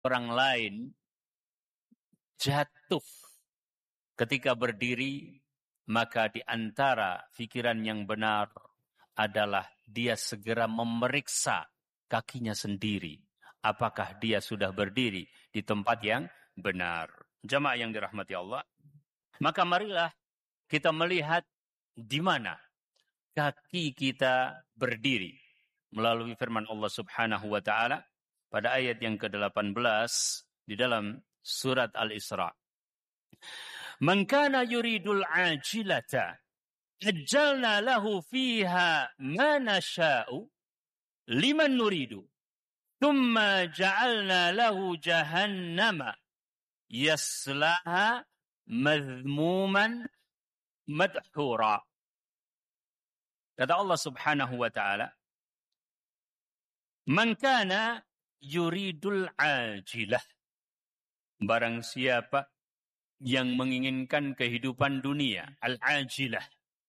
orang lain jatuh ketika berdiri, maka di antara pikiran yang benar adalah dia segera memeriksa kakinya sendiri. Apakah dia sudah berdiri di tempat yang benar. Jamaah yang dirahmati Allah. Maka marilah kita melihat di mana kaki kita berdiri. Melalui firman Allah Subhanahu wa ta'ala pada ayat yang ke-18 di dalam surat Al-Isra. Man kana yuridul ajilata ajjalna lahu fiha ma nasha'u liman nuridu thumma ja'alna lahu jahannama yaslaha madhmuman madhura. Kata Allah Subhanahu wa ta'ala, man kana yuridul ajilah, barang siapa yang menginginkan kehidupan dunia, al-ajilah,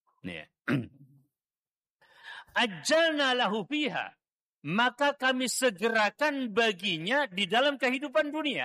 ajjalna lahu fiha, maka kami segerakan baginya di dalam kehidupan dunia.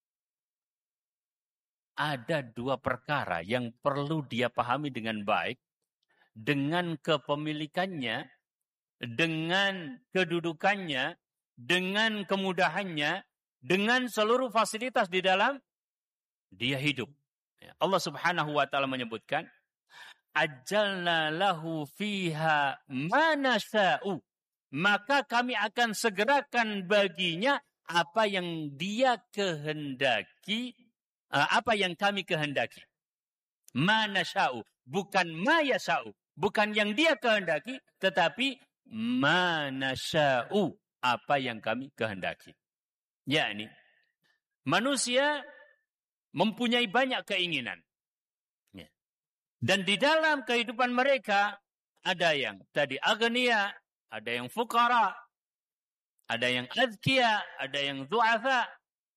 Ada dua perkara yang perlu dia pahami dengan baik, dengan kepemilikannya, dengan kedudukannya, dengan kemudahannya, dengan seluruh fasilitas di dalam dia hidup. Allah Subhanahu wa ta'ala menyebutkan, ajjalna lahu fiha ma nasha'u, maka kami akan segerakan baginya apa yang dia kehendaki, apa yang kami kehendaki. Ma nasha'u, bukan ma yasha'u, bukan yang dia kehendaki, tetapi ma nasha'u, apa yang kami kehendaki. Yakni manusia mempunyai banyak keinginan. Dan di dalam kehidupan mereka ada yang tadi agniya, ada yang fuqara, ada yang azkiya, ada yang du'afa.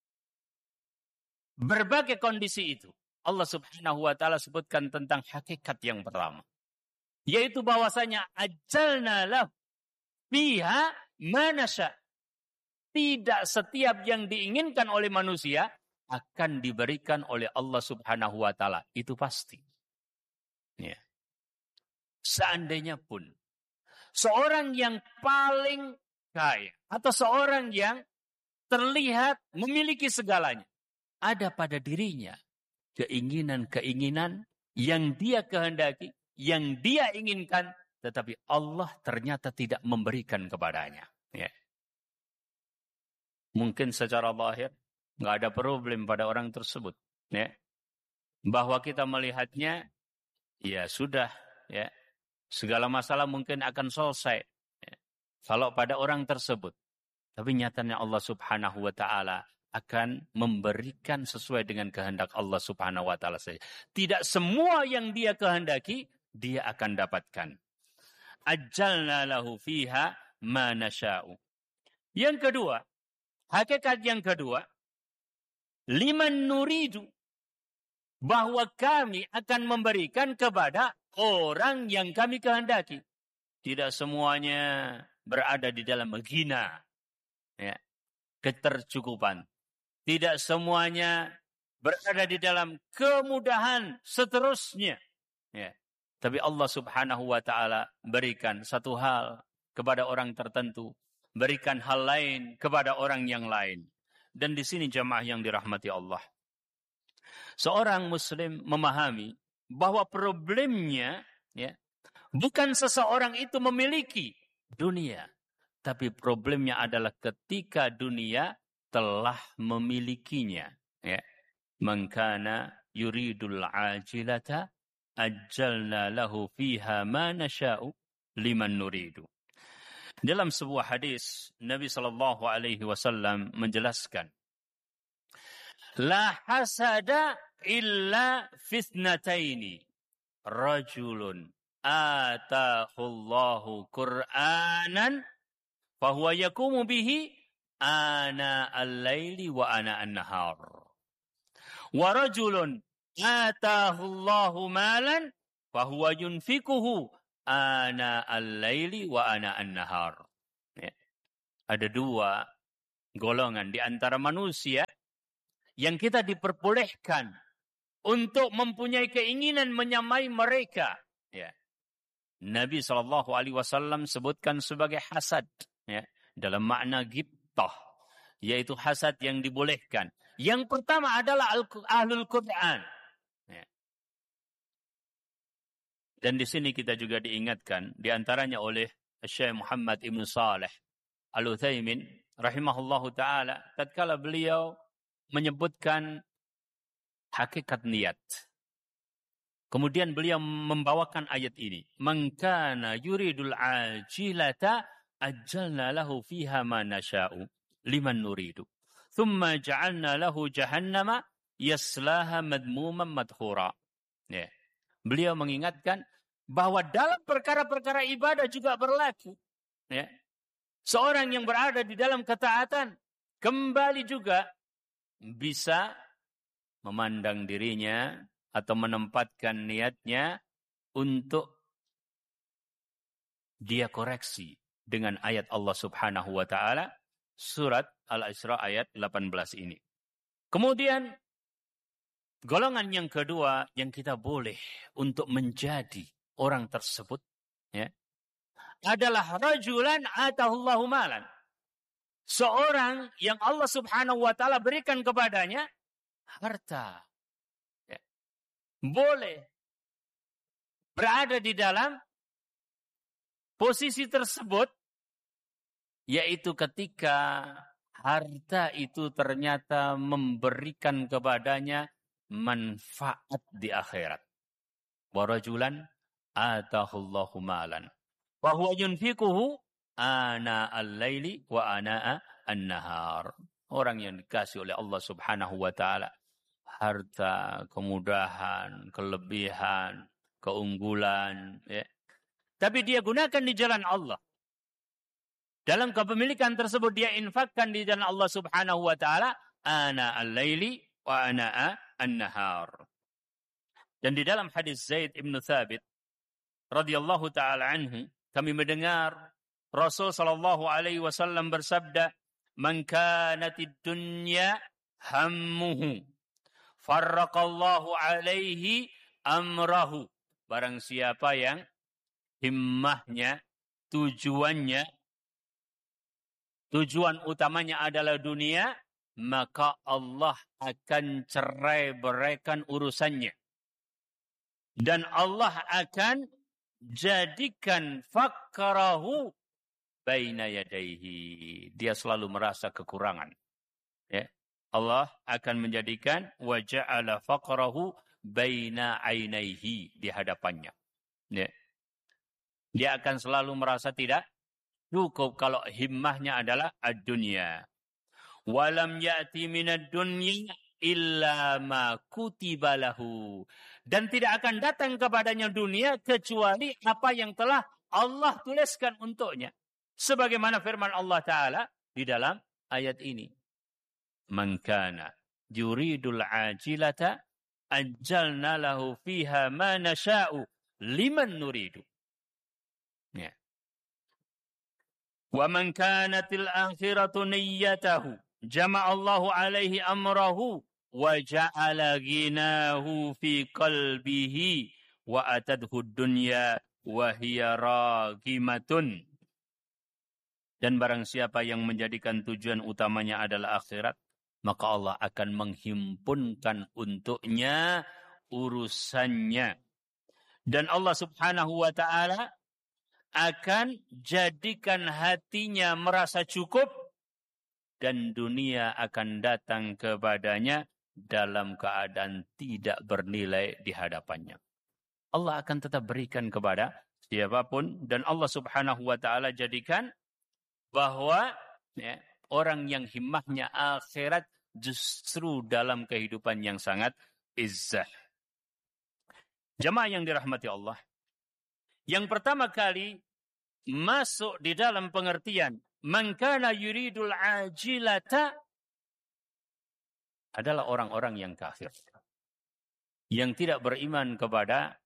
Berbagai kondisi itu Allah Subhanahu wa ta'ala sebutkan tentang hakikat yang pertama, yaitu bahwasanya ajjalna lahu fiha ma nasha. Tidak setiap yang diinginkan oleh manusia akan diberikan oleh Allah Subhanahu wa ta'ala. Itu pasti. Ya. Seandainya pun seorang yang paling kaya atau seorang yang terlihat memiliki segalanya, ada pada dirinya keinginan-keinginan yang dia kehendaki, yang dia inginkan, tetapi Allah ternyata tidak memberikan kepadanya. Ya. Mungkin secara lahir nggak ada problem pada orang tersebut, ya. Bahwa kita melihatnya, ya sudah, ya, segala masalah mungkin akan selesai, ya, kalau pada orang tersebut. Tapi nyatanya Allah Subhanahu wa ta'ala akan memberikan sesuai dengan kehendak Allah Subhanahu wa ta'ala saja. Tidak semua yang dia kehendaki dia akan dapatkan. Ajjalna lahu fiha ma nasha'u. Yang kedua, hakikat yang kedua, liman nuridu, bahwa kami akan memberikan kepada orang yang kami kehendaki. Tidak semuanya berada di dalam ghina, ya, ketercukupan. Tidak semuanya berada di dalam kemudahan seterusnya. Ya. Tapi Allah Subhanahu wa ta'ala berikan satu hal kepada orang tertentu, berikan hal lain kepada orang yang lain. Dan di sini jamaah yang dirahmati Allah, seorang muslim memahami bahwa problemnya, ya, bukan seseorang itu memiliki dunia, tapi problemnya adalah ketika dunia telah memilikinya. Ya. Man kana yuridul ajilata ajjalna lahu fiha ma nasha'u liman nuridu. Dalam sebuah hadis Nabi sallallahu alaihi wasallam menjelaskan, la hasada illa fitnataini, rajulun atahullahu Qur'anan fahuwa yakumu bihi ana al-laili wa ana an-nahar, wa rajulun atahullahu malan fahuwa yunfikuhu ana al-laili wa ana an-nahar. Ya. Ada dua golongan di antara manusia yang kita diperbolehkan untuk mempunyai keinginan menyamai mereka. Ya. Nabi SAW sebutkan sebagai hasad, ya, dalam makna ghibtah, yaitu hasad yang dibolehkan. Yang pertama adalah ahlul Quran. Ya. Dan di sini kita juga diingatkan, di antaranya oleh Syekh Muhammad Ibn Saleh Al-Utsaimin rahimahullahu ta'ala, tatkala beliau menyebutkan hakikat niat. Kemudian beliau membawakan ayat ini. Man kana yuridul ajilata ajjalna lahu fiha ma nasha'u liman nuridu. Thumma ja'alna lahu jahannama yaslaha madmuman madhura. Ya. Beliau mengingatkan bahwa dalam perkara-perkara ibadah juga berlaku. Ya. Seorang yang berada di dalam ketaatan kembali juga bisa memandang dirinya atau menempatkan niatnya untuk dia koreksi dengan ayat Allah Subhanahu wa taala surat Al-Isra ayat 18 ini. Kemudian golongan yang kedua yang kita boleh untuk menjadi orang tersebut, ya, adalah rajulan atahullahu malan. Seorang yang Allah Subhanahu wa taala berikan kepadanya harta. Boleh berada di dalam posisi tersebut, yaitu ketika harta itu ternyata memberikan kepadanya manfaat di akhirat. Wa rajulan atahullahu malan wa huwa yunfiquhu ana al-laili wa ana an-nahar. Orang yang dikasih oleh Allah Subhanahu wa taala harta, kemudahan, kelebihan, keunggulan, ya. Tapi dia gunakan di jalan Allah. Dalam kepemilikan tersebut dia infakkan di jalan Allah Subhanahu wa taala, ana al-laili wa ana an-nahar. Dan di dalam hadis Zaid ibn Thabit radhiyallahu taala anhu, kami mendengar Rasul sallallahu alaihi wasallam bersabda, "Man kanatid dunya hammuhu farraqallahu alaihi amrahu." Barang siapa yang himmahnya, tujuan utamanya adalah dunia, maka Allah akan cerai-beraikan urusannya. Dan Allah akan jadikan faqrahu baina yadaihi. Dia selalu merasa kekurangan. Ya. Allah akan menjadikan wa ja'ala faqrahu baina ainaihi, di hadapannya. Ya. Dia akan selalu merasa tidak cukup kalau himmahnya adalah ad-dunya. Walam ya'ti minad dunya illa ma kutiba lahu. Dan tidak akan datang kepadanya dunia kecuali apa yang telah Allah tuliskan untuknya. Sebagaimana firman Allah Ta'ala di dalam ayat ini. Man kana yuridul ajilata ajjalna lahu fiha ma nasha'u liman nuridu. Ya. Wa man kanatil akhiratu niyyatahu jama'allahu alaihi amrahu wa ja'ala ghinahu fi qalbihi wa atadhu dunya wa hiya ragimatun. Dan barang siapa yang menjadikan tujuan utamanya adalah akhirat, maka Allah akan menghimpunkan untuknya urusannya. Dan Allah Subhanahu wa ta'ala akan jadikan hatinya merasa cukup, dan dunia akan datang kepadanya dalam keadaan tidak bernilai di hadapannya. Allah akan tetap berikan kepada siapapun, dan Allah Subhanahu wa ta'ala jadikan bahwa ya, orang yang himmahnya akhirat justru dalam kehidupan yang sangat izzah. Jamaah yang dirahmati Allah, yang pertama kali masuk di dalam pengertian man kana yuridul ajilata adalah orang-orang yang kafir, yang tidak beriman kepada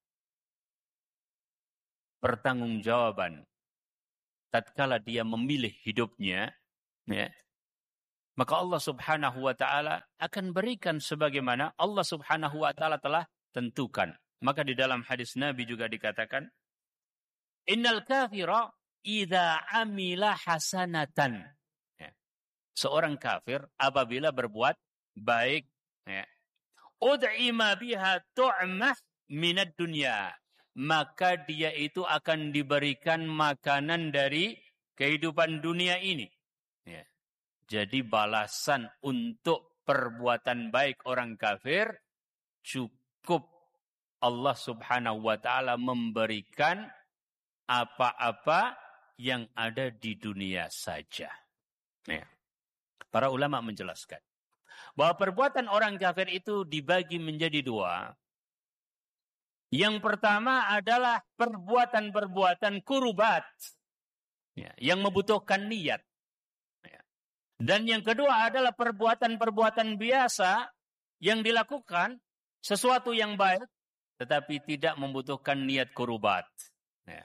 pertanggungjawaban tatkala dia memilih hidupnya, ya, maka Allah Subhanahu wa taala akan berikan sebagaimana Allah Subhanahu wa taala telah tentukan. Maka di dalam hadis Nabi juga dikatakan, innal kafira idza amila hasanatan. Ya. Seorang kafir apabila berbuat baik, ya, ud'ima biha tu'mah minad dunya, maka dia itu akan diberikan makanan dari kehidupan dunia ini. Ya. Jadi balasan untuk perbuatan baik orang kafir cukup Allah Subhanahu wa taala memberikan apa-apa yang ada di dunia saja. Ya. Para ulama menjelaskan bahwa perbuatan orang kafir itu dibagi menjadi dua. Yang pertama adalah perbuatan-perbuatan kurubat, ya, yang membutuhkan niat. Ya. Dan yang kedua adalah perbuatan-perbuatan biasa yang dilakukan, sesuatu yang baik, tetapi tidak membutuhkan niat kurubat. Ya.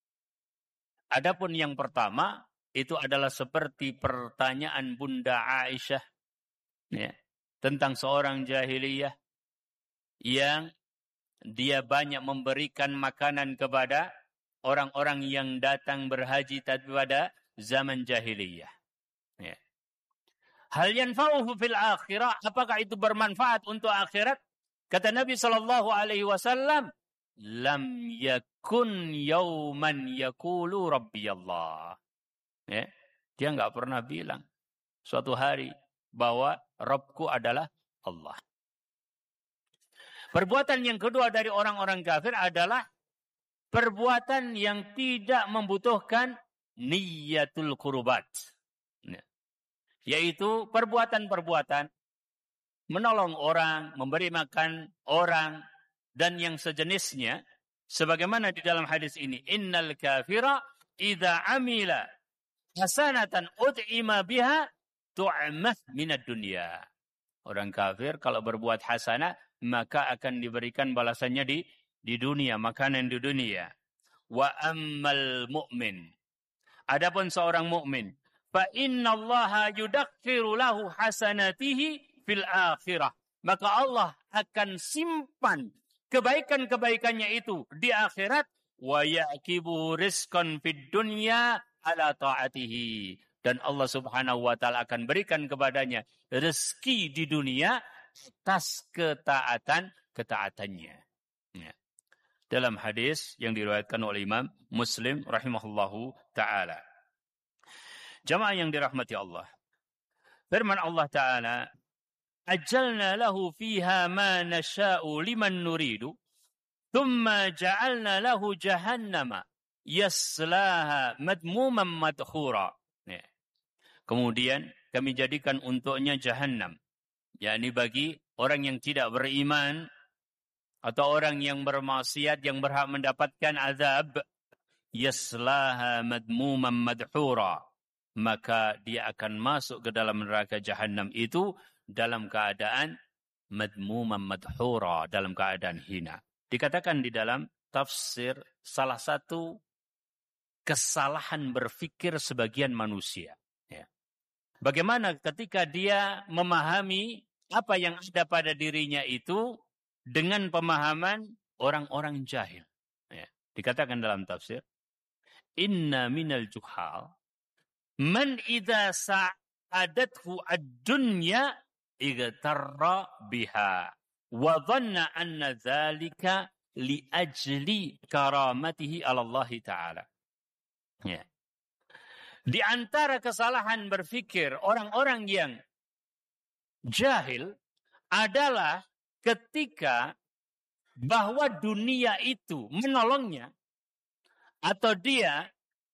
Adapun yang pertama, itu adalah seperti pertanyaan Bunda Aisyah, ya, tentang seorang jahiliyah yang dia banyak memberikan makanan kepada orang-orang yang datang berhaji pada zaman jahiliyah. Ya. Hal yanfa'uhu fil akhirah, apakah itu bermanfaat untuk akhirat? Kata Nabi SAW, lam yakun yauman yakulu Rabbi Allah. Ya. Dia enggak pernah bilang suatu hari bahwa Rabbku adalah Allah. Perbuatan yang kedua dari orang-orang kafir adalah perbuatan yang tidak membutuhkan niyatul qurubat. Ya. Yaitu perbuatan-perbuatan menolong orang, memberi makan orang, dan yang sejenisnya. Sebagaimana di dalam hadis ini, innal kafira idza amila hasanatan ut'ima biha tu'mah minad dunya. Orang kafir kalau berbuat hasanah, maka akan diberikan balasannya di dunia, makanan di dunia. Wa ammal mu'min. Adapun seorang mukmin, fa innallaha yudakhiru lahu hasanatihi fil akhirah. Maka Allah akan simpan kebaikan-kebaikannya itu di akhirat. Wa yaqibu rizqan fid dunya ala ta'atihi. Dan Allah Subhanahu wa taala akan berikan kepadanya rezeki di dunia atas ketaatannya. Ya. Dalam hadis yang diriwayatkan oleh Imam Muslim rahimahullahu taala. Jamaah yang dirahmati Allah. Firman Allah taala, أجلنا له فيها ما نشاء لمن نريد ثم جعلنا له جهنم يصلاها مذموما مدحورا. Kemudian kami jadikan untuknya jahannam, yakni bagi orang yang tidak beriman atau orang yang bermaksiat yang berhak mendapatkan azab, yaslaha madmuman madhura, maka dia akan masuk ke dalam neraka jahannam itu dalam keadaan madmuman madhura, dalam keadaan hina. Dikatakan di dalam tafsir salah satu kesalahan berfikir sebagian manusia. Ya. Bagaimana ketika dia memahami apa yang ada pada dirinya itu dengan pemahaman orang-orang jahil. Ya. Dikatakan dalam tafsir, inna minal juhal man idza sa'adathu ad-dunya igtarra biha wa dhanna anna dzalika li ajli karamatihi 'ala Allah taala. Ya. Di antara kesalahan berfikir orang-orang yang jahil adalah ketika bahwa dunia itu menolongnya atau dia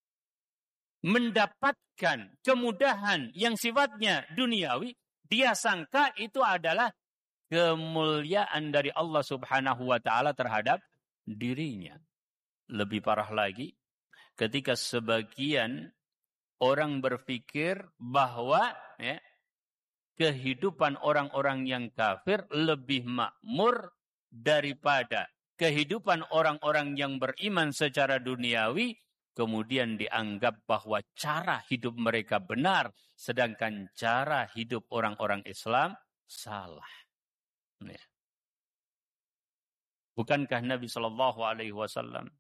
mendapatkan kemudahan yang sifatnya duniawi, dia sangka itu adalah kemuliaan dari Allah Subhanahu wa taala terhadap dirinya. Lebih parah lagi, ketika sebagian orang berpikir bahwa kehidupan orang-orang yang kafir lebih makmur daripada kehidupan orang-orang yang beriman secara duniawi, kemudian dianggap bahwa cara hidup mereka benar, sedangkan cara hidup orang-orang Islam salah. Ya. Bukankah Nabi Shallallahu Alaihi Wasallam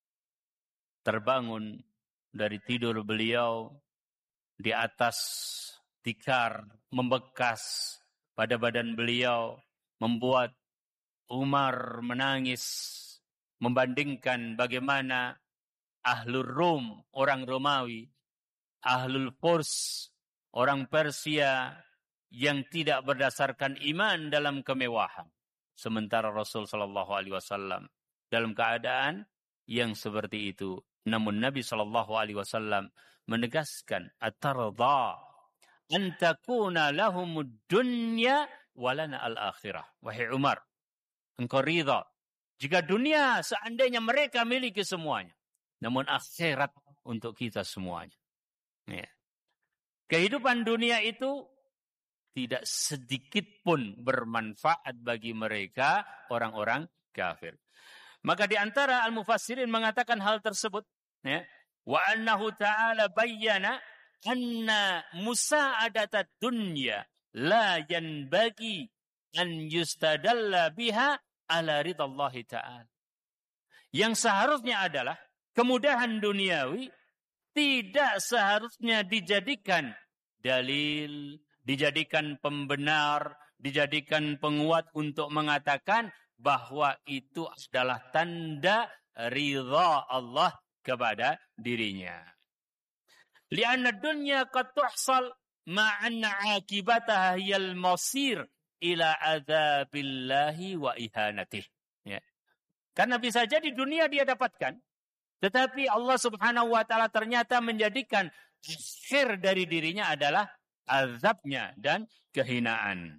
terbangun dari tidur beliau di atas tikar membekas pada badan beliau, membuat Umar menangis, membandingkan bagaimana Ahlul Rum, orang Romawi, Ahlul Furs, orang Persia yang tidak berdasarkan iman dalam kemewahan. Sementara Rasul Shallallahu Alaihi Wasallam dalam keadaan yang seperti itu. Namun Nabi Shallallahu Alaihi Wasallam menegaskan, "Atarda an takuna lahumud dunya walana al-akhirah." Wahai Umar, engkau ridha jika dunia seandainya mereka miliki semuanya, namun akhirat untuk kita semuanya. Ya. Kehidupan dunia itu tidak sedikit pun bermanfaat bagi mereka, orang-orang kafir. Maka di antara al-mufassirin mengatakan hal tersebut, ya, wa annahu ta'ala bayyana anna musa'adata dunya la yanbaghi an yustadalla biha ala ridallahi ta'ala. Yang seharusnya adalah kemudahan duniawi tidak seharusnya dijadikan dalil, dijadikan pembenar, dijadikan penguat untuk mengatakan bahwa itu adalah tanda ridha Allah kepada dirinya. Lianna dunya qad tuhsal ma'anna akibataha hiyal masir ila adzabillahi wa ihanatih. Ya. Karena bisa jadi dunia dia dapatkan, tetapi Allah Subhanahu wa taala ternyata menjadikan akhir dari dirinya adalah azabnya dan kehinaan.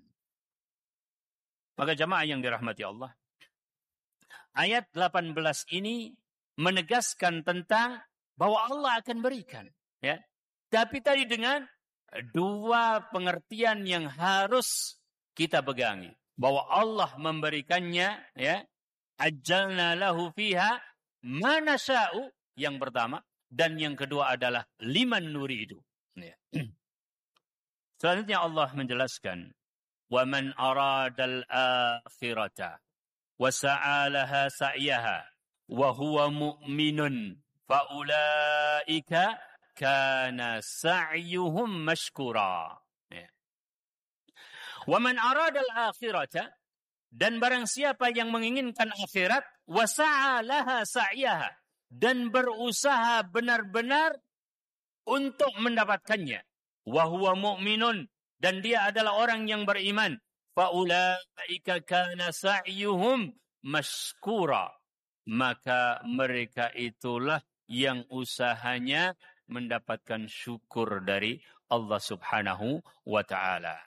Maka jamaah yang dirahmati Allah, ayat 18 ini menegaskan tentang bahwa Allah akan berikan, ya. Tapi tadi dengan dua pengertian yang harus kita pegangi, bahwa Allah memberikannya, ya, ajjalna lahu fiha ma nasya'u, yang pertama, dan yang kedua adalah liman nuridu. Ya. Selanjutnya Allah menjelaskan, وَمَنْ أَرَادَ الْآخِرَةَ وَسَعَى لَهَا سَعْيَهَا وَهُوَ مُؤْمِنٌ فَأُولَئِكَ كَانَ سَعْيُهُمْ مَشْكُورًا. وَمَنْ أَرَادَ الْآخِرَةَ, dan barang siapa yang menginginkan akhirat, وَسَعَى لَهَا سَعْيَهَا, dan berusaha benar-benar untuk mendapatkannya, وَهُوَ مُؤْمِنٌ, dan dia adalah orang yang beriman, faulaika kana sa'yuhum mashkura, maka mereka itulah yang usahanya mendapatkan syukur dari Allah Subhanahu wa taala.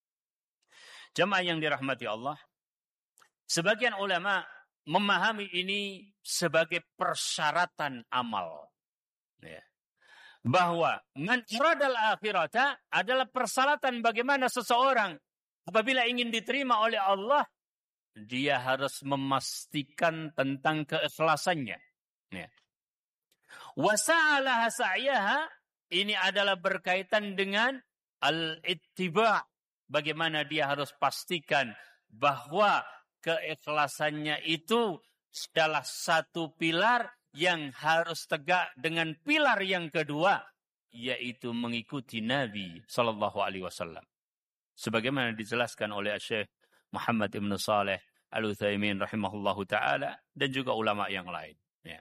Jemaah yang dirahmati Allah, sebagian ulama memahami ini sebagai persyaratan amal, ya. Bahwa man aradal akhirata adalah persyaratan bagaimana seseorang apabila ingin diterima oleh Allah, dia harus memastikan tentang keikhlasannya. Ya. Wasa'alaha sa'yaha, ini adalah berkaitan dengan al-ittiba', bagaimana dia harus pastikan bahwa keikhlasannya itu adalah satu pilar yang harus tegak dengan pilar yang kedua, yaitu mengikuti Nabi Sallallahu Alaihi Wasallam. Sebagaimana dijelaskan oleh Syekh Muhammad Ibn Saleh Al-Utsaimin rahimahullahu ta'ala, dan juga ulama yang lain. Ya.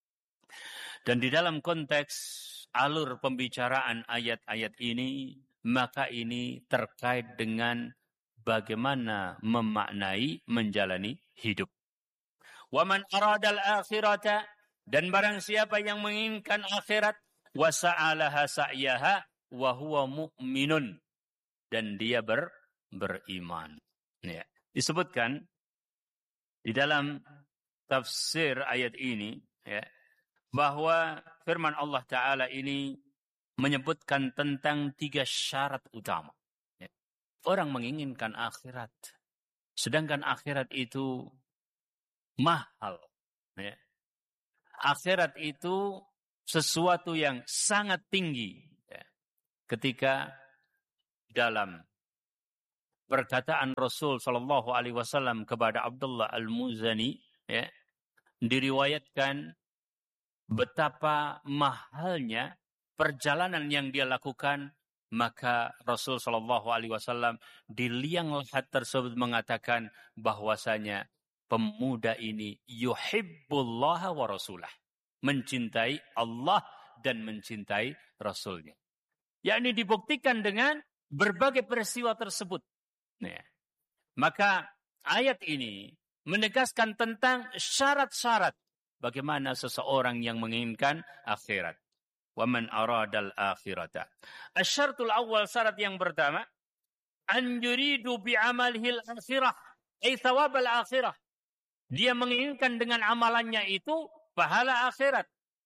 Dan di dalam konteks alur pembicaraan ayat-ayat ini, maka ini terkait dengan bagaimana memaknai menjalani hidup. Waman aradal akhirata, dan barang siapa yang menginginkan akhirat, wasa'alaha sa'yaha wa huwa mu'minun, dan dia beriman. Ya. Disebutkan di dalam tafsir ayat ini, ya, bahwa firman Allah Ta'ala ini menyebutkan tentang 3 syarat utama. Ya. Orang menginginkan akhirat, sedangkan akhirat itu mahal. Ya. Akhirat itu sesuatu yang sangat tinggi ya, ketika dalam perkataan Rasul Shallallahu Alaihi Wasallam kepada Abdullah Al-Muzani, ya, diriwayatkan betapa mahalnya perjalanan yang dia lakukan, maka Rasul Shallallahu Alaihi Wasallam di liang lahat tersebut mengatakan bahwasanya pemuda ini yuhibbullaha wa rasulah, mencintai Allah dan mencintai Rasulnya. Yakni dibuktikan dengan berbagai peristiwa tersebut. Ya. Maka ayat ini menegaskan tentang syarat-syarat bagaimana seseorang yang menginginkan akhirat. Wa man aradal akhirata. Asyaratul awal, syarat yang pertama, an yuridu bi'amalihil akhirah, ay thawabal akhirah. Dia menginginkan dengan amalannya itu pahala akhirat.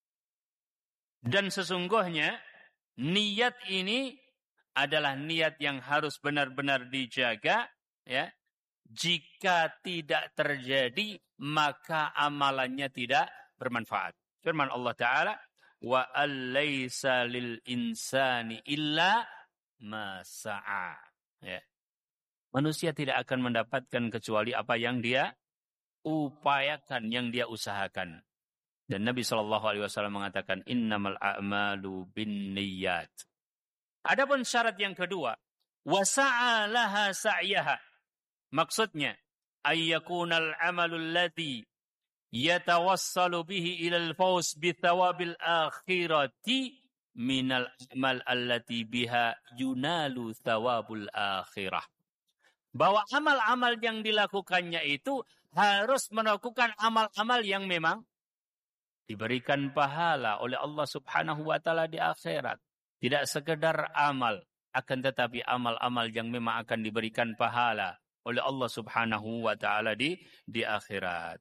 Dan sesungguhnya niat ini adalah niat yang harus benar-benar dijaga, ya. Jika tidak terjadi, maka amalannya tidak bermanfaat. Firman Allah Ta'ala, wa allaysa lil insani illa ma sa'a. Ya. Manusia tidak akan mendapatkan kecuali apa yang dia upayakan, yang dia usahakan. Dan Nabi SAW mengatakan, innamal a'malu binniyat. Adapun syarat yang kedua, wasa'a laha sa'yaha. Maksudnya, ayyakunal amalul ladhi yatawassalu bihi ilal fawz bithawabil akhirati minal amal allati biha yunalu thawabul akhirah. Bahwa amal-amal yang dilakukannya itu harus melakukan amal-amal yang memang diberikan pahala oleh Allah Subhanahu wa Ta'ala di akhirat. Tidak sekedar amal, akan tetapi amal-amal yang memang akan diberikan pahala oleh Allah Subhanahu wa Ta'ala di akhirat.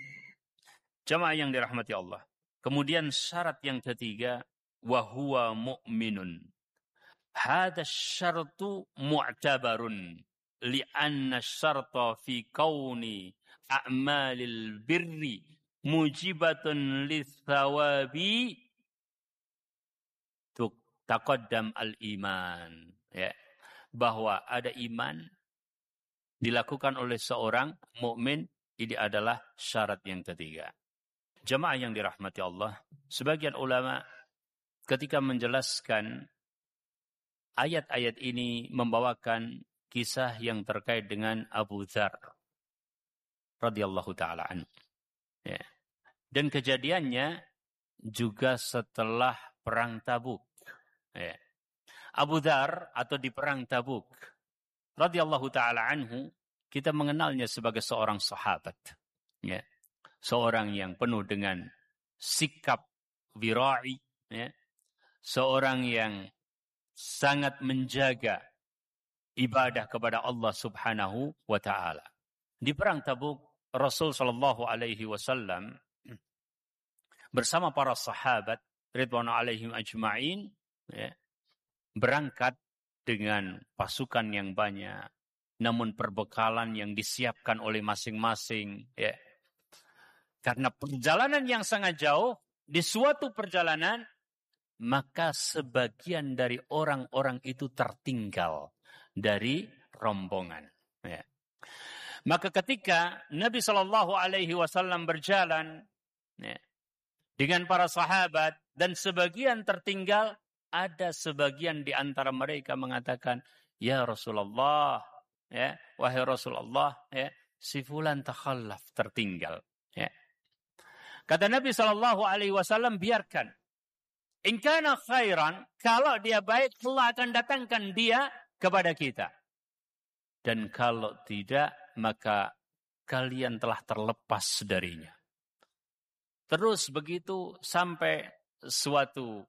Jamaah yang dirahmati Allah. Kemudian syarat yang ketiga, wa huwa mu'minun. Hadha syartu mu'tabarun. Li'anna syarta fi kauni a'malil birri mujibatun lithawabi taqaddam al-iman. Ya. Bahwa ada iman dilakukan oleh seorang mukmin, ini adalah syarat yang ketiga. Jamaah yang dirahmati Allah, sebagian ulama ketika menjelaskan ayat-ayat ini membawakan kisah yang terkait dengan Abu Dzar radhiyallahu taala anhu. Ya. Dan kejadiannya juga setelah perang Tabuk. Ya. Abu Dzar atau di perang Tabuk radhiyallahu taala anhu, kita mengenalnya sebagai seorang sahabat. Ya. Seorang yang penuh dengan sikap wira'i, ya. Seorang yang sangat menjaga ibadah kepada Allah Subhanahu wa Ta'ala. Di perang Tabuk, Rasul sallallahu alaihi wasallam bersama para sahabat ridwan alaihim ajma'in, ya, berangkat dengan pasukan yang banyak, namun perbekalan yang disiapkan oleh masing-masing, ya. Karena perjalanan yang sangat jauh, di suatu perjalanan, maka sebagian dari orang-orang itu tertinggal dari rombongan. Ya. Maka ketika Nabi Shallallahu Alaihi Wasallam berjalan, ya, dengan para sahabat dan sebagian tertinggal, ada sebagian di antara mereka mengatakan, ya Rasulullah, ya, wahai Rasulullah, ya, si fulan takhallaf, tertinggal. Ya. Kata Nabi Shallallahu Alaihi Wasallam, biarkan. In kana khairan, kalau dia baik, Allah akan datangkan dia kepada kita. Dan kalau tidak, maka kalian telah terlepas darinya. Terus begitu sampai suatu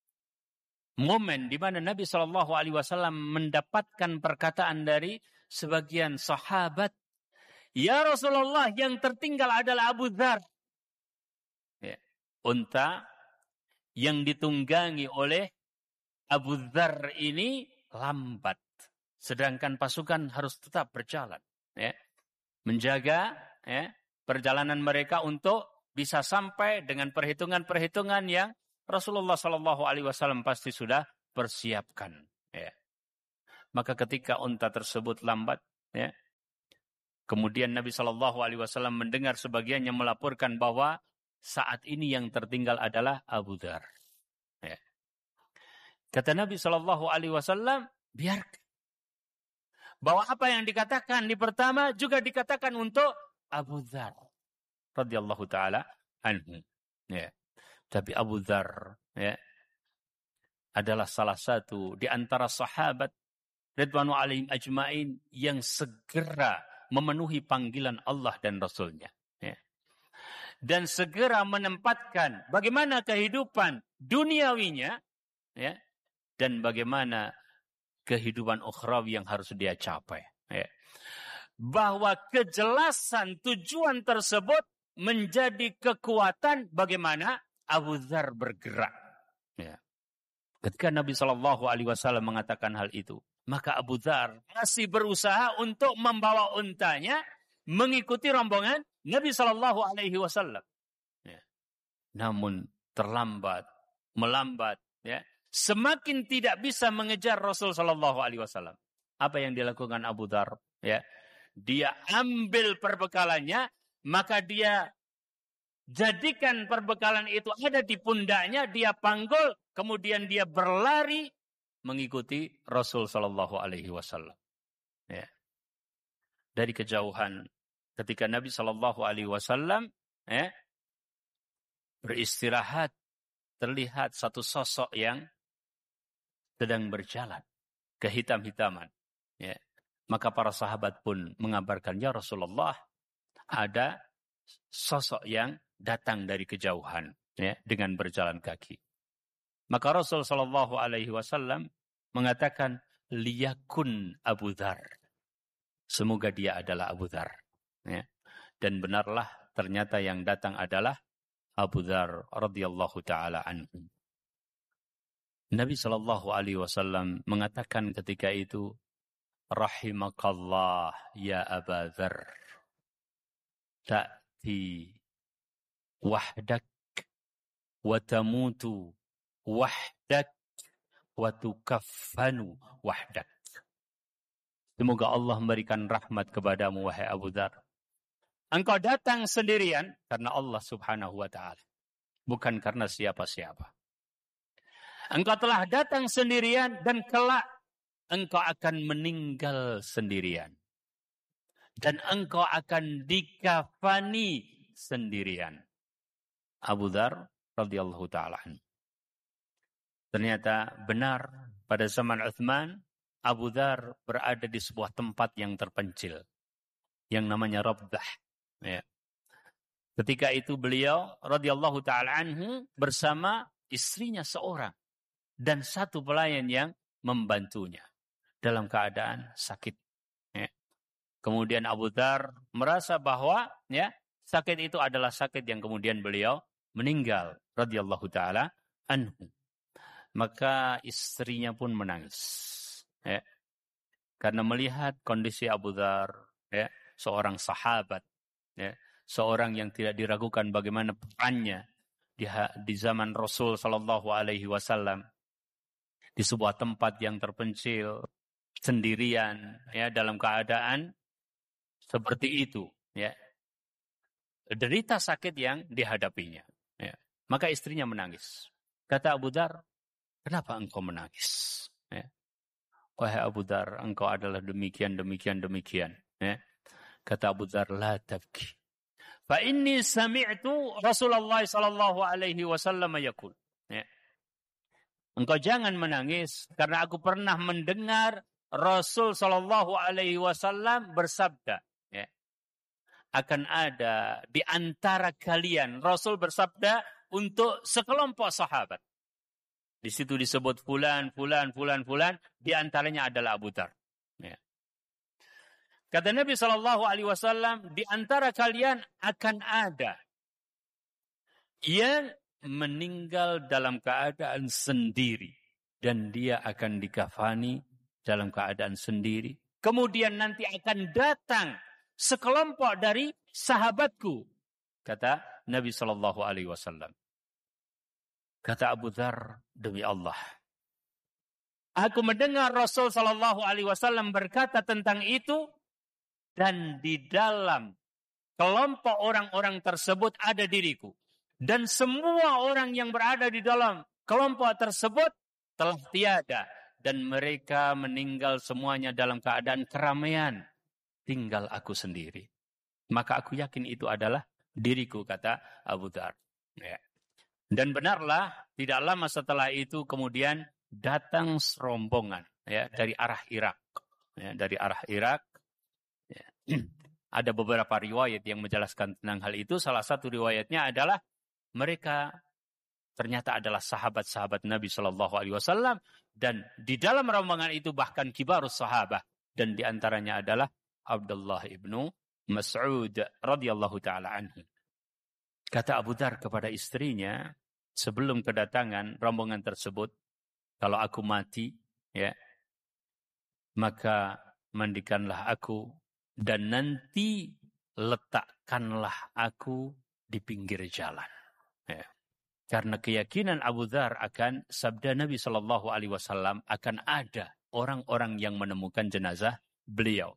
momen di mana Nabi SAW mendapatkan perkataan dari sebagian sahabat, ya Rasulullah, yang tertinggal adalah Abu Dzar. Ya. Unta yang ditunggangi oleh Abu Dzar ini lambat. Sedangkan pasukan harus tetap berjalan. Ya. Menjaga, ya, perjalanan mereka untuk bisa sampai dengan perhitungan-perhitungan yang Rasulullah Shallallahu Alaihi Wasallam pasti sudah persiapkan. Ya. Maka ketika unta tersebut lambat, ya, kemudian Nabi Shallallahu Alaihi Wasallam mendengar sebagiannya melaporkan bahwa saat ini yang tertinggal adalah Abu Dzar. Ya. Kata Nabi Shallallahu Alaihi Wasallam, biarkan. Bahwa apa yang dikatakan di pertama juga dikatakan untuk Abu Dzar radhiyallahu taala anhu. Ya. Tapi Abu Dzar, ya, adalah salah satu di antara sahabat ridwanu alaihim ajmain yang segera memenuhi panggilan Allah dan Rasulnya. Ya. Dan segera menempatkan bagaimana kehidupan duniawinya, ya, dan bagaimana kehidupan ukhrawi yang harus dia capai. Ya. Bahwa kejelasan tujuan tersebut menjadi kekuatan bagaimana Abu Dzar bergerak. Ya. Ketika Nabi Shallallahu Alaihi Wasallam mengatakan hal itu, maka Abu Dzar masih berusaha untuk membawa untanya mengikuti rombongan Nabi Shallallahu Alaihi Wasallam. Ya. Namun melambat, ya. Semakin tidak bisa mengejar Rasul Shallallahu Alaihi Wasallam. Apa yang dilakukan Abu Dzar? Ya, dia ambil perbekalannya, maka dia jadikan perbekalan itu ada di pundaknya, dia panggul, kemudian dia berlari mengikuti Rasul Shallallahu Alaihi Wasallam. Ya. Dari kejauhan, ketika Nabi Shallallahu Alaihi Wasallam, ya, beristirahat, terlihat satu sosok yang sedang berjalan kehitam-hitaman. Ya. Maka para sahabat pun mengabarkan, ya Rasulullah, ada sosok yang datang dari kejauhan, ya, dengan berjalan kaki. Maka Rasul Shallallahu Alaihi Wasallam mengatakan, liyakun Abu Dzar. Semoga dia adalah Abu Dzar. Ya. Dan benarlah ternyata yang datang adalah Abu Dzar radhiyallahu taala anhu. Nabi Shallallahu Alaihi Wasallam mengatakan ketika itu, rahimakallah ya Aba Dzar, ta'ti wahdak wa tamutu wahdak wa tukaffanu wahdak. Semoga Allah memberikan rahmat kepadamu wahai Abu Dzar. Engkau datang sendirian karena Allah Subhanahu wa taala, bukan karena siapa-siapa. Engkau telah datang sendirian dan kelak engkau akan meninggal sendirian. Dan engkau akan dikafani sendirian. Abu Dzar radhiyallahu ta'ala anhu. Ternyata benar pada zaman Utsman, Abu Dzar berada di sebuah tempat yang terpencil, yang namanya Rabdah. Ya. Ketika itu beliau radhiyallahu ta'ala anhu bersama istrinya seorang dan satu pelayan yang membantunya dalam keadaan sakit. Ya. Kemudian Abu Dzar merasa bahwa, ya, sakit itu adalah sakit yang kemudian beliau meninggal radhiyallahu taala anhu. Maka istrinya pun menangis. Ya. Karena melihat kondisi Abu Dzar, ya, seorang sahabat, ya, seorang yang tidak diragukan bagaimana perannya di zaman Rasul sallallahu alaihi wasallam. Di sebuah tempat yang terpencil, sendirian, ya, dalam keadaan seperti itu, ya, derita sakit yang dihadapinya, ya. Maka istrinya menangis. Kata Abu Dzar, kenapa engkau menangis? Ya. Wahai Abu Dzar, engkau adalah demikian. Ya. Kata Abu Dzar, la tabki. Fa inni sami'tu Rasulullah sallallahu alaihi wasallam yaqul. Ya. Engkau jangan menangis karena aku pernah mendengar Rasul sallallahu alaihi wasallam bersabda, ya. Akan ada di antara kalian, Rasul bersabda untuk sekelompok sahabat. Di situ disebut fulan, di antaranya adalah Abu Dzar. Ya. Kata Nabi sallallahu alaihi wasallam, di antara kalian akan ada yang meninggal dalam keadaan sendiri dan dia akan dikafani dalam keadaan sendiri. Kemudian nanti akan datang sekelompok dari sahabatku, kata Nabi sallallahu alaihi wasallam. Kata Abu Dzar, demi Allah, aku mendengar Rasul sallallahu alaihi wasallam berkata tentang itu, dan di dalam kelompok orang-orang tersebut ada diriku. Dan semua orang yang berada di dalam kelompok tersebut telah tiada. Dan mereka meninggal semuanya dalam keadaan keramaian. Tinggal aku sendiri. Maka aku yakin itu adalah diriku, kata Abu Dzar. Ya. Dan benarlah, tidak lama setelah itu kemudian datang serombongan ya, dari arah Irak. Ya, dari arah Irak. Ya. Ada beberapa riwayat yang menjelaskan tentang hal itu. Salah satu riwayatnya adalah mereka ternyata adalah sahabat-sahabat Nabi Shallallahu Alaihi Wasallam, dan di dalam rombongan itu bahkan kibarus sahabat, dan diantaranya adalah Abdullah ibnu Mas'ud radhiyallahu taala anhu. Kata Abu Dzar kepada istrinya sebelum kedatangan rombongan tersebut, kalau aku mati, ya, maka mandikanlah aku dan nanti letakkanlah aku di pinggir jalan. Ya. Karena keyakinan Abu Dzar akan sabda Nabi Shallallahu Alaihi Wasallam akan ada orang-orang yang menemukan jenazah beliau.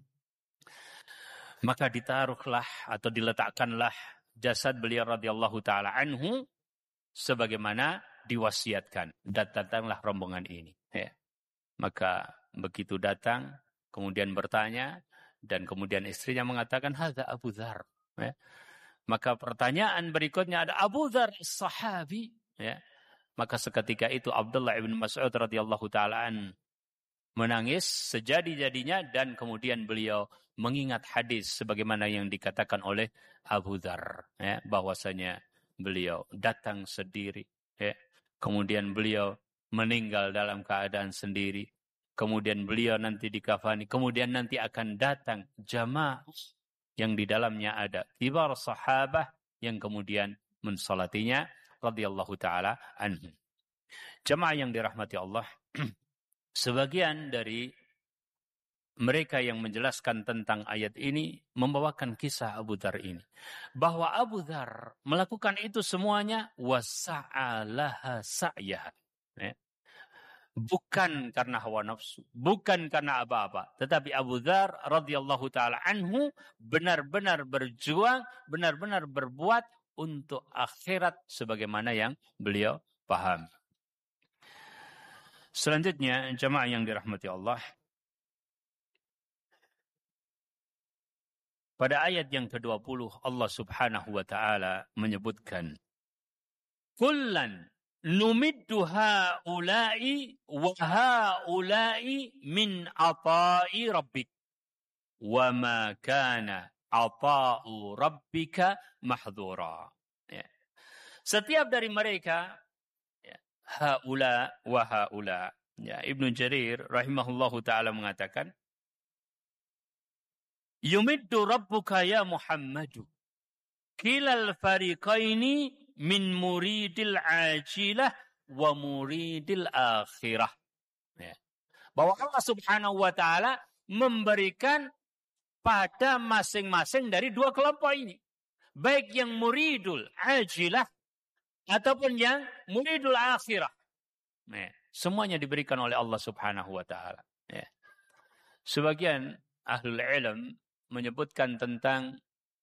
Maka ditaruhlah atau diletakkanlah jasad beliau radhiyallahu taala anhu sebagaimana diwasiatkan. Datanglah rombongan ini. Ya. Maka begitu datang, kemudian bertanya, dan kemudian istrinya mengatakan, hadza Abu Dzar. Ya. Maka pertanyaan berikutnya ada Abu Dzar sahabi. Ya. Maka seketika itu Abdullah ibn Mas'ud radhiyallahu taala menangis sejadi-jadinya, dan kemudian beliau mengingat hadis sebagaimana yang dikatakan oleh Abu Dzar, ya, bahwasanya beliau datang sendiri, ya. Kemudian beliau meninggal dalam keadaan sendiri. Kemudian beliau nanti dikafani, kemudian nanti akan datang jamaah yang di dalamnya ada kibar sahabah yang kemudian mensolatinya radhiyallahu taala anhu. Jamaah yang dirahmati Allah, sebagian dari mereka yang menjelaskan tentang ayat ini membawakan kisah Abu Dzar ini, bahwa Abu Dzar melakukan itu semuanya wasa'alaha sa'yaha. Ya. Bukan karena hawa nafsu, bukan karena apa-apa, tetapi Abu Dzar radhiyallahu taala anhu benar-benar berjuang, benar-benar berbuat untuk akhirat sebagaimana yang beliau paham. Selanjutnya, jemaah yang dirahmati Allah, pada ayat yang ke-20 Allah Subhanahu wa taala menyebutkan, kullan numiddu haula'i wa haula'i min ata'i rabbik wa ma kana ata'u rabbika mahdhura. Ya. Setiap dari mereka, ya, haula wa haula. Ya, Ibnu Jarir rahimahullahu taala mengatakan, yumiddu rabbuka ya Muhammadu kilal fariqaini min muridil ajilah wa muridil akhirah. Ya. Bahwa Allah Subhanahu wa taala memberikan pada masing-masing dari dua kelompok ini, baik yang muridul ajilah ataupun yang muridul akhirah. Ya. Semuanya diberikan oleh Allah Subhanahu wa taala. Ya. Sebagian ahlul ilm menyebutkan tentang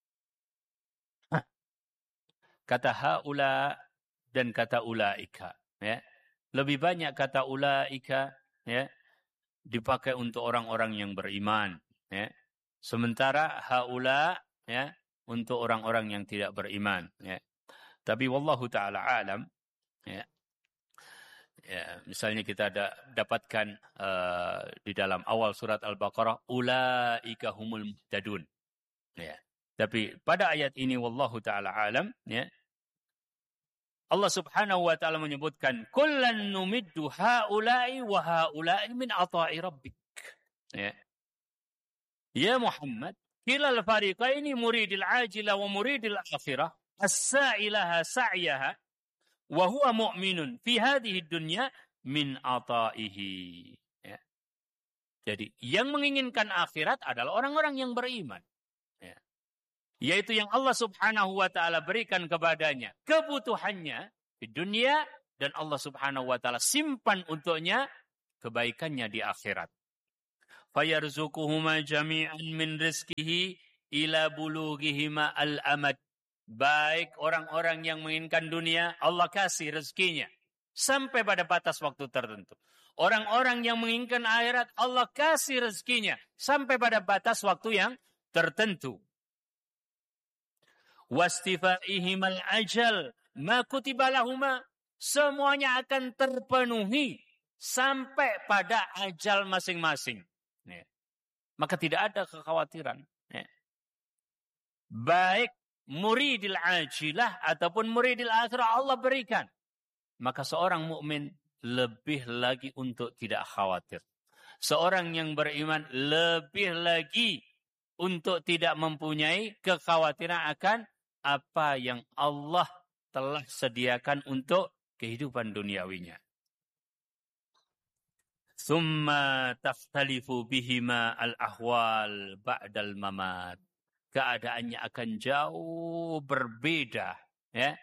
kata haula dan kata ulaika, ya. Lebih banyak kata ulaika, ya, dipakai untuk orang-orang yang beriman, ya. Sementara haula, ya, untuk orang-orang yang tidak beriman, ya. Tapi wallahu taala alam, ya. Ya, misalnya kita dapatkan di dalam awal surat Al-Baqarah, ulaika humul muhtadun, ya. Tapi pada ayat ini wallahu taala alam, ya, Allah Subhanahu wa taala menyebutkan kullan numiddu haula'i wa haula'i min ata'i rabbik. Ya. Ya Muhammad, kilal fariqaini muridil ajila wa muridil akhirah, as-sa'ilaha sa'yaha wa huwa mu'minun fi hadhihi dunya min ata'ihi. Ya. Jadi yang menginginkan akhirat adalah orang-orang yang beriman. Yaitu yang Allah Subhanahu wa taala berikan kepadanya kebutuhannya di dunia, dan Allah Subhanahu wa taala simpan untuknya kebaikannya di akhirat. Fayarzuquhuma jami'an min rizqihi ila bulughihima al-amad. Baik orang-orang yang menginginkan dunia, Allah kasih rezekinya sampai pada batas waktu tertentu. Orang-orang yang menginginkan akhirat, Allah kasih rezekinya sampai pada batas waktu yang tertentu. Wastifaihimal ajal ma kutiba lahuma. Semuanya akan terpenuhi sampai pada ajal masing-masing. Ya. Maka tidak ada kekhawatiran. Ya. Baik muridil ajilah ataupun muridil akhirah Allah berikan. Maka seorang mukmin lebih lagi untuk tidak khawatir. Seorang yang beriman lebih lagi untuk tidak mempunyai kekhawatiran akan apa yang Allah telah sediakan untuk kehidupan duniawinya. Thumma takhtalifu bihima al-ahwal ba'dal mamat. Keadaannya akan jauh berbeda, ya,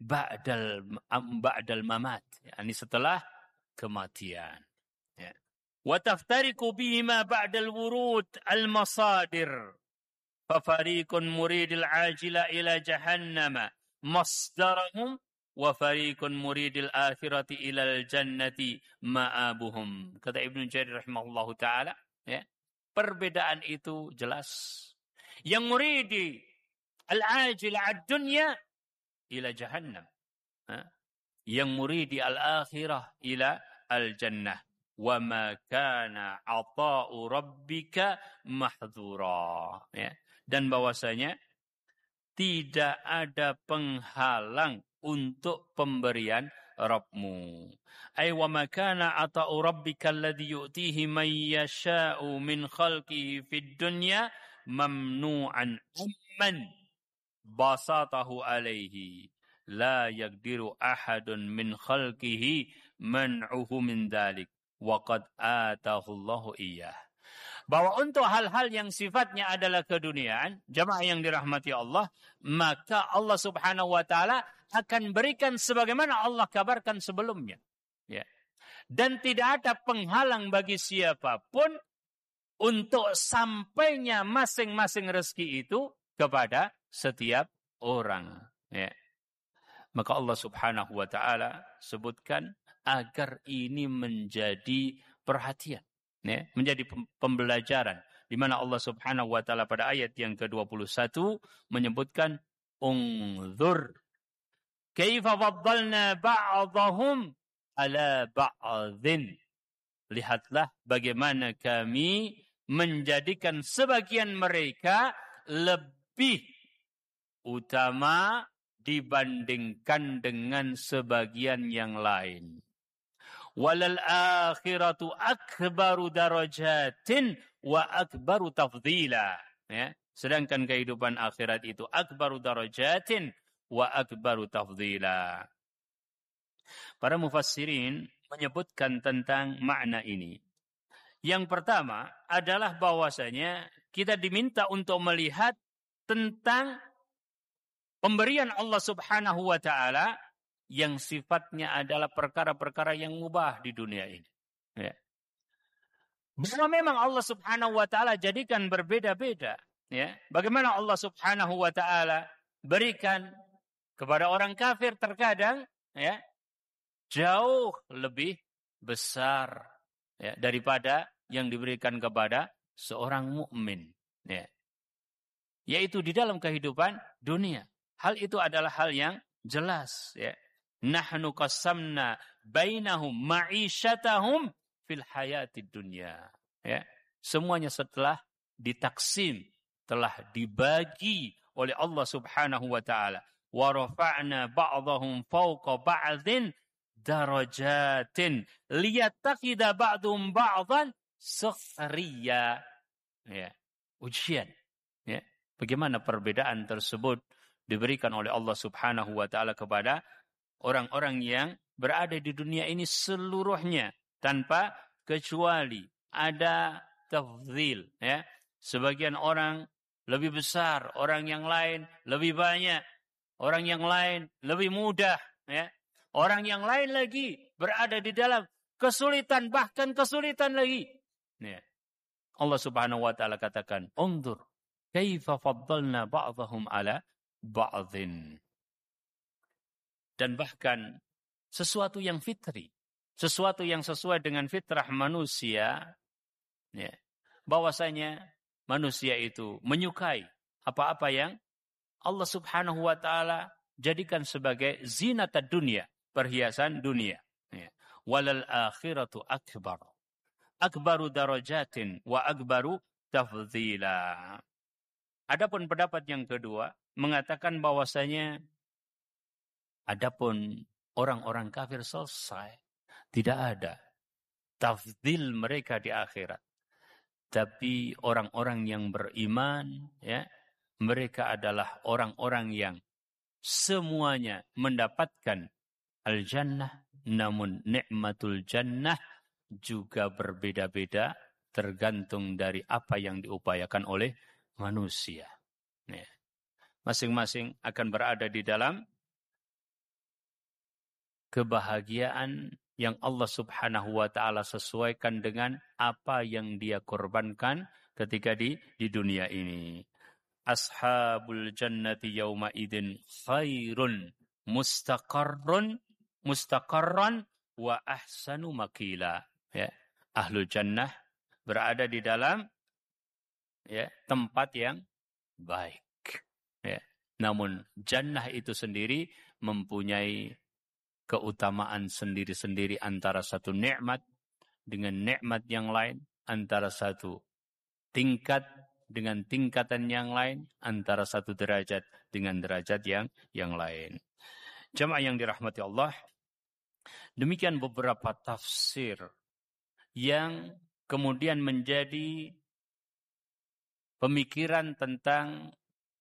ba'dal mamat, yakni setelah kematian, ya. Wa taftariqu bihima ba'dal wurud al-masadir. Fa fariqun muridil ajila ila jahannama masdarahum wa fariqun muridil akhirati ilal jannati ma'abuhum. Kata Ibnu Jarir rahimahullahu taala, ya, perbedaan itu jelas. Yang muridi al-ajil ad-dunya ila jahannam. Yang muridi al-akhirah ila al-jannah. Wa ma kana 'ata'u rabbika mahdhura. Ya. Dan bahwasanya tidak ada penghalang untuk pemberian Rabbmu. Ay wa ma kana 'ata'u rabbika alladhi yu'tihi man yasha'u min khalqihi fid dunya mamnu'an amman basatahu alaihi la yaqdiru ahadun min khalqihi man'uhu min dhalik wa qad atahu Allahu iyyah. Bahwa untuk hal-hal yang sifatnya adalah keduniaan, jamaah yang dirahmati Allah, maka Allah Subhanahu wa taala akan berikan sebagaimana Allah kabarkan sebelumnya, ya. Dan tidak ada penghalang bagi siapapun untuk sampainya masing-masing rezeki itu kepada setiap orang, ya. Maka Allah Subhanahu wa taala sebutkan agar ini menjadi perhatian, ya, menjadi pembelajaran, di mana Allah Subhanahu wa taala pada ayat yang ke-21 menyebutkan unzur kaifa faddalna ba'dahum ala ba'dhin. Lihatlah bagaimana kami menjadikan sebagian mereka lebih utama dibandingkan dengan sebagian yang lain. Walal akhiratu akbaru darajatin wa akbaru tafdila. Ya. Sedangkan kehidupan akhirat itu akbaru darajatin wa akbaru tafdila. Para mufassirin menyebutkan tentang makna ini. Yang pertama adalah bahwasanya kita diminta untuk melihat tentang pemberian Allah Subhanahu wa taala yang sifatnya adalah perkara-perkara yang mubah di dunia ini. Ya. Bahwa memang Allah Subhanahu wa taala jadikan berbeda-beda, ya. Bagaimana Allah Subhanahu wa taala berikan kepada orang kafir terkadang, ya, jauh lebih besar, ya, daripada yang diberikan kepada seorang mukmin, ya. Yaitu di dalam kehidupan dunia. Hal itu adalah hal yang jelas, ya. Nahnu qasamna bainahum ma'isyatahum fil hayatid dunya. Ya. Semuanya setelah ditaksim, telah dibagi oleh Allah Subhanahu wa taala. Wa rafa'na ba'dahum fawqa ba'dhin darajatin liyattakhidha ba'dhum ba'dhan sukhriya. Ya. Ujian, ya. Bagaimana perbedaan tersebut diberikan oleh Allah Subhanahu wa taala kepada orang-orang yang berada di dunia ini seluruhnya tanpa kecuali. Ada tafdhil, ya. Sebagian orang lebih besar, orang yang lain lebih banyak, orang yang lain lebih mudah, ya. Orang yang lain lagi berada di dalam kesulitan, bahkan kesulitan lagi. Ya. Allah Subhanahu wa taala katakan, "Unzur kaifa faddalna ba'dahum 'ala ba'dhin." Dan bahkan sesuatu yang fitri, sesuatu yang sesuai dengan fitrah manusia, ya, bahwasanya manusia itu menyukai apa-apa yang Allah Subhanahu wa taala jadikan sebagai zinatad dunia, perhiasan dunia. Ya. Walal akhiratu akbar. Akbaru darajatin wa akbaru tafdhila. Adapun pendapat yang kedua mengatakan bahwasanya adapun orang-orang kafir selesai, tidak ada tafdhil mereka di akhirat. Tapi orang-orang yang beriman, ya, mereka adalah orang-orang yang semuanya mendapatkan al-jannah, namun nikmatul jannah juga berbeda-beda tergantung dari apa yang diupayakan oleh manusia. Ya. Masing-masing akan berada di dalam kebahagiaan yang Allah Subhanahu wa taala sesuaikan dengan apa yang dia korbankan ketika di dunia ini. Ashabul jannati yauma idin khairun mustaqarran wa ahsanu maqila. Ya, ahlul jannah berada di dalam, ya, tempat yang baik. Ya. Namun jannah itu sendiri mempunyai keutamaan sendiri-sendiri antara satu nikmat dengan nikmat yang lain, antara satu tingkat dengan tingkatan yang lain, antara satu derajat dengan derajat yang lain. Jamaah yang dirahmati Allah, demikian beberapa tafsir yang kemudian menjadi pemikiran tentang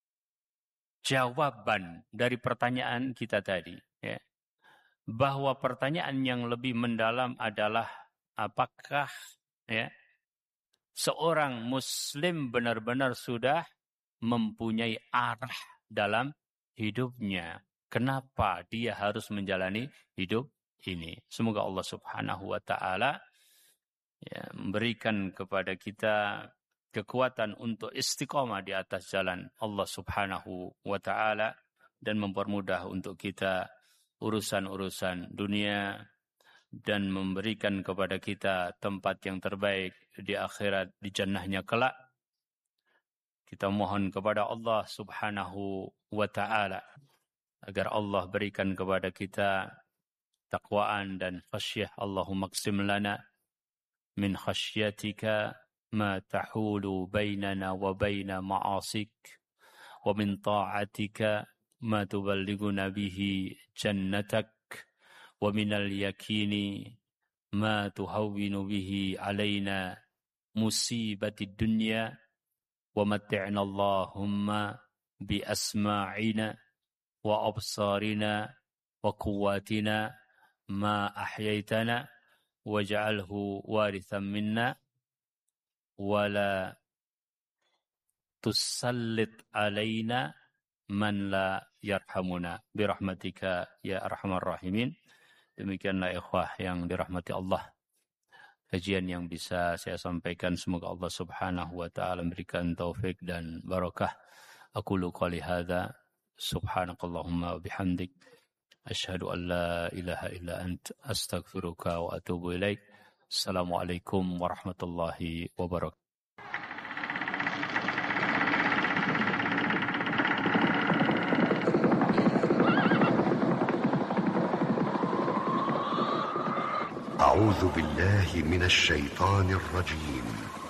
jawaban dari pertanyaan kita tadi, ya. Bahwa pertanyaan yang lebih mendalam adalah apakah, ya, seorang muslim benar-benar sudah mempunyai arah dalam hidupnya. Kenapa dia harus menjalani hidup ini? Semoga Allah Subhanahu wa taala, ya, memberikan kepada kita kekuatan untuk istiqomah di atas jalan Allah Subhanahu wa taala dan mempermudah untuk kita urusan-urusan dunia dan memberikan kepada kita tempat yang terbaik di akhirat, di jannahnya kelak. Kita mohon kepada Allah Subhanahu wa taala agar Allah berikan kepada kita takwaan dan khasyah. Allahumma qsim lana min khasyatika ma tahulu bainana wa baina ma'asik wa min ta'atika ma tuballighuna bihi jannatak wa minal yakini ma tuhawwinu bihi alaina musibatid dunya wa matti'na Allahumma bi asma'ina wa absarina wa quwwatina ma ahyaitana waj'alhu warithan minna wa la tusallit alaina man la yarhamuna birahmatika ya arhamar rahimin. Demikianlah ikhwah yang dirahmati Allah, kajian yang bisa saya sampaikan. Semoga Allah Subhanahu wa taala memberikan taufik dan barakah. Aqulu qouli hadza subhanakallahumma wa bihamdik asyhadu an la ilaha illa ant astaghfiruka wa atubu ilaik. Assalamualaikum warahmatullahi wabarakatuh. أعوذ بالله من الشيطان الرجيم